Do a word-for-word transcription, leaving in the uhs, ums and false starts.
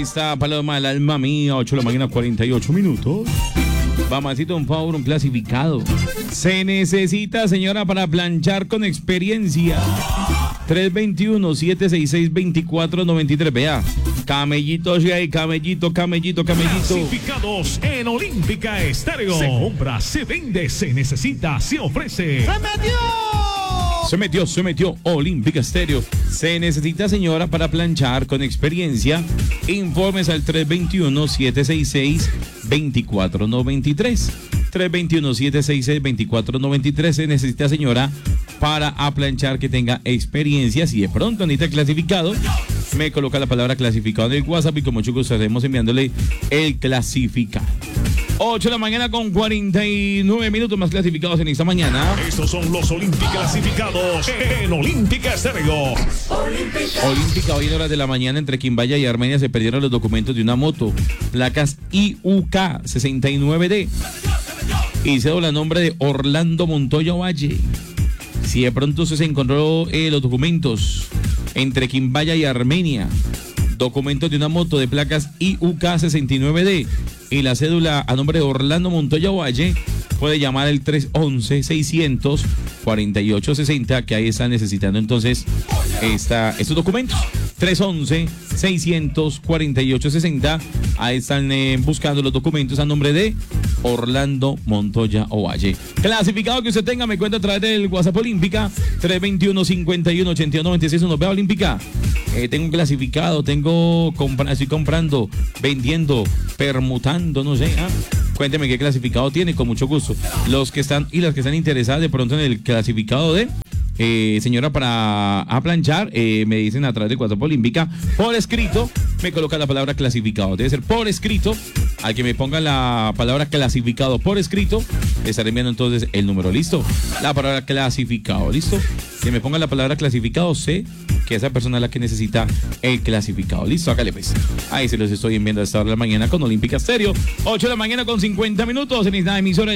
está Paloma, el alma mía, ocho de la mañana, cuarenta y ocho minutos. Mamacita, un favor, un clasificado. Se necesita, señora, para planchar con experiencia. tres dos uno, siete seis seis, dos cuatro nueve tres. Vea, camellito, sí hay camellito, camellito, camellito. Clasificados en Olímpica Estéreo. Se compra, se vende, se necesita, se ofrece. ¡Se metió! Se metió, se metió Olímpica Estéreo. Se necesita, señora, para planchar con experiencia. Informes al tres dos uno, siete seis seis, dos cuatro nueve tres. tres dos uno, siete seis seis, dos cuatro nueve tres. Se necesita, señora, para aplanchar que tenga experiencia. Si de pronto necesita clasificado, me coloca la palabra clasificado en el WhatsApp y con mucho gusto estaremos enviándole el clasificado. ocho de la mañana con cuarenta y nueve minutos más clasificados en esta mañana. Estos son los Olímpica clasificados en Olímpica Estéreo. Olímpica, hoy en horas de la mañana entre Quimbaya y Armenia se perdieron los documentos de una moto. Placas I U K sesenta y nueve D. Y cédula nombre de Orlando Montoya Valle. Si de pronto se encontró eh, los documentos entre Quimbaya y Armenia, documentos de una moto de placas I U K sesenta y nueve D y la cédula a nombre de Orlando Montoya Valle, puede llamar al tres once, seiscientos, cuarenta y ocho sesenta, que ahí están necesitando entonces esta, estos documentos. tres once, seiscientos, cuarenta y ocho sesenta, ahí están eh, buscando los documentos a nombre de Orlando Montoya Ovalle. Clasificado que usted tenga, me cuenta a través del WhatsApp Olímpica, tres dos uno, cincuenta y uno, ochenta y uno, noventa y seis. Nos vea Olímpica. Eh, tengo un clasificado, tengo, compra, estoy comprando, vendiendo, permutando, no sé. ¿ah? Cuénteme qué clasificado tiene, con mucho gusto. Los que están y las que están interesadas de pronto en el clasificado de eh, señora para aplanchar, eh, me dicen a través del WhatsApp Olímpica, por escrito, me coloca la palabra clasificado. Debe ser por escrito. Al que me ponga la palabra clasificado por escrito, le estaré enviando entonces el número. ¿Listo? La palabra clasificado. ¿Listo? Que me ponga la palabra clasificado, sé que esa persona es la que necesita el clasificado. ¿Listo? Hágale pues. Ahí se los estoy enviando a esta hora de la mañana con Olímpica Estéreo. ocho de la mañana con cincuenta minutos en esta emisora.